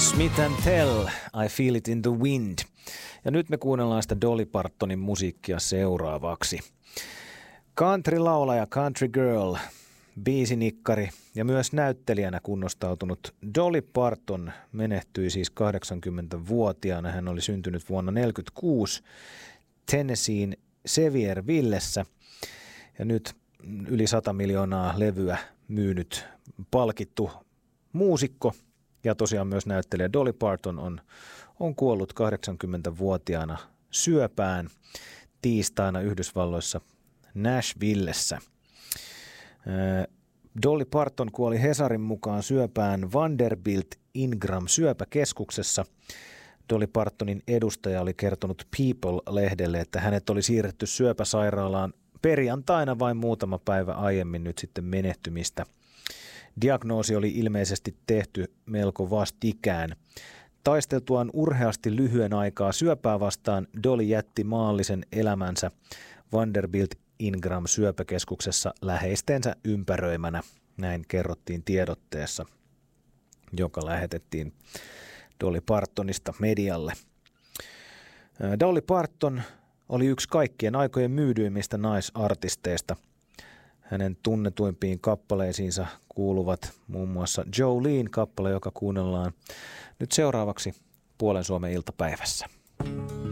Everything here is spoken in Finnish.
Smith & Tell, I Feel It in the Wind. Ja nyt me kuunnellaan sitä Dolly Partonin musiikkia seuraavaksi. Country-laulaja, country girl, biisinikkari ja myös näyttelijänä kunnostautunut Dolly Parton menehtyi siis 80-vuotiaana. Hän oli syntynyt vuonna 1946 Tennesseein Seviervillessä ja nyt yli 100 miljoonaa levyä myynyt palkittu muusikko ja tosiaan myös näyttelijä Dolly Parton on kuollut 80-vuotiaana syöpään tiistaina Yhdysvalloissa Nashvillessä. Dolly Parton kuoli Hesarin mukaan syöpään Vanderbilt Ingram syöpäkeskuksessa. Dolly Partonin edustaja oli kertonut People-lehdelle, että hänet oli siirretty syöpäsairaalaan perjantaina vain muutama päivä aiemmin nyt sitten menehtymistä. Diagnoosi oli ilmeisesti tehty melko vastikään. Taisteltuaan urheasti lyhyen aikaa syöpää vastaan Dolly jätti maallisen elämänsä Vanderbilt Ingram syöpäkeskuksessa läheistensä ympäröimänä. Näin kerrottiin tiedotteessa, joka lähetettiin Dolly Partonista medialle. Dolly Parton oli yksi kaikkien aikojen myydyimmistä naisartisteista. Hänen tunnetuimpiin kappaleisiinsa kuuluvat muun muassa Jolene-kappale, joka kuunnellaan nyt seuraavaksi Puolen Suomen iltapäivässä.